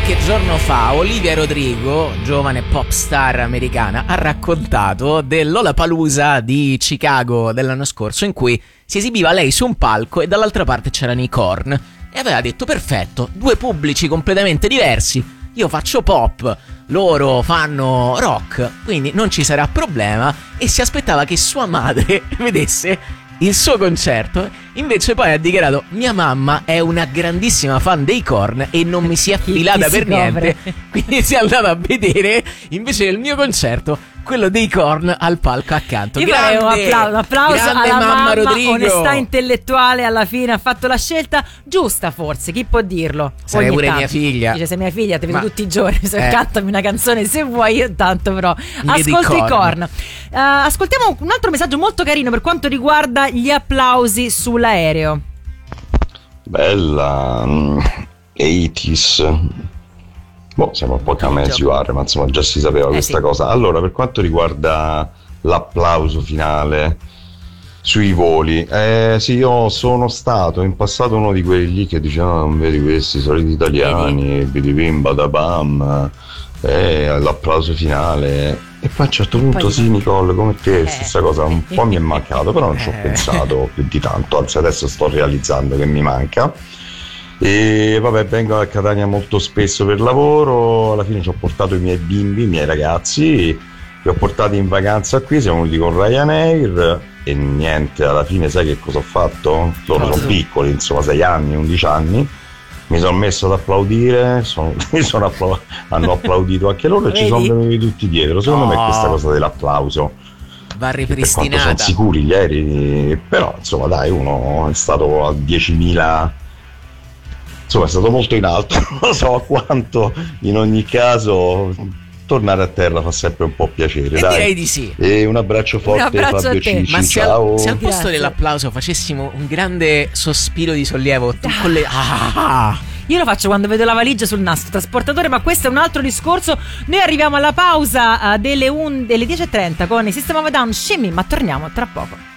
qualche giorno fa Olivia Rodrigo, giovane pop star americana, ha raccontato del Lollapalooza di Chicago dell'anno scorso, in cui si esibiva lei su un palco e dall'altra parte c'erano i Korn, e aveva detto: perfetto, due pubblici completamente diversi, io faccio pop, loro fanno rock, quindi non ci sarà problema, e si aspettava che sua madre vedesse il suo concerto. Invece poi ha dichiarato: mia mamma è una grandissima fan dei Korn e non mi si è affilata per niente, quindi si è andata a vedere invece del mio concerto quello dei Korn al palco accanto. Io farei un applauso alla mamma Rodrigo. Onestà intellettuale, alla fine ha fatto la scelta giusta, forse, chi può dirlo? Sarei pure tanto. Mia figlia. Dice: sei mia figlia, ti vedo tutti i giorni, cantami una canzone se vuoi, io tanto però ascolto i Korn. Ascoltiamo un altro messaggio molto carino per quanto riguarda gli applausi sull'aereo. Bella 80s. Siamo un po' camesiuare, ma insomma già si sapeva questa cosa. Allora, per quanto riguarda l'applauso finale sui voli, sì, io sono stato in passato uno di quelli lì che dicevano: non vedi questi soliti italiani, bidibim badabam, l'applauso finale. E poi a un certo punto sì, Nicole, come te, stessa cosa un po' mi è mancato, però non ci ho pensato più di tanto, anzi adesso sto realizzando che mi manca. E vabbè, vengo a Catania molto spesso per lavoro, alla fine ci ho portato i miei bimbi, i miei ragazzi, li ho portati in vacanza qui, siamo venuti con Ryanair e niente, alla fine sai che cosa ho fatto? Loro sono piccoli, insomma 6 anni, 11 anni, mi sono messo ad applaudire, hanno applaudito anche loro e ci sono venuti tutti dietro. Secondo me questa cosa dell'applauso va ripristinata. Per quanto sono sicuri gli aerei, però insomma dai, uno è stato a 10.000, insomma è stato molto in alto, non so quanto, in ogni caso tornare a terra fa sempre un po' piacere, dai. Direi di sì. E un abbraccio forte, Fabio Cicci. Ma ciao. se al posto dell'applauso facessimo un grande sospiro di sollievo con le... Io lo faccio quando vedo la valigia sul nastro trasportatore, ma questo è un altro discorso. Noi arriviamo alla pausa delle 10:30 con il System of a Down, Shimmy, ma torniamo tra poco.